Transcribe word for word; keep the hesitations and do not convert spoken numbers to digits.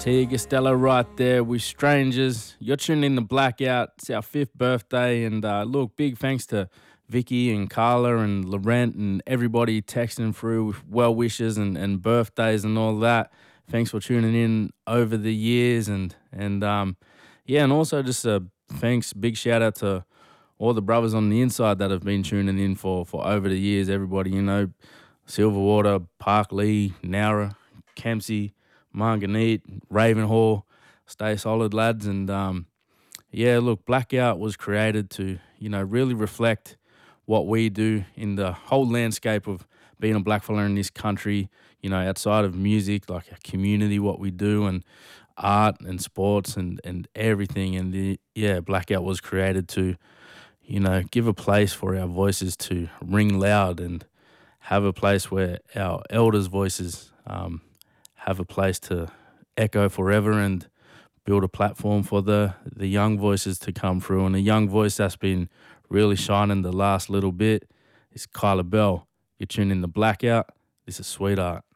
Tia Costello right there with Strangers. You're tuning in to Blackout. It's our fifth birthday. And uh, look, big thanks to Vicky and Carla and Laurent and everybody texting through with well wishes and, and birthdays and all that. Thanks for tuning in over the years. And, and um, yeah, and also just a thanks, big shout out to all the brothers on the inside that have been tuning in for, for over the years. Everybody, you know, Silverwater, Park Lee, Nowra, Kempsey, Marganeet, Ravenhall, stay solid, lads. And um, yeah, look, Blackout was created to, you know, really reflect what we do in the whole landscape of being a blackfella in this country, you know, outside of music, like our community, what we do, and art and sports and, and everything. And the, yeah, Blackout was created to, you know, give a place for our voices to ring loud and have a place where our elders' voices um, have a place to echo forever and build a platform for the, the young voices to come through. And a young voice that's been really shining the last little bit is Kyla Bell. You're tuning in to Blackout. This is Sweetheart.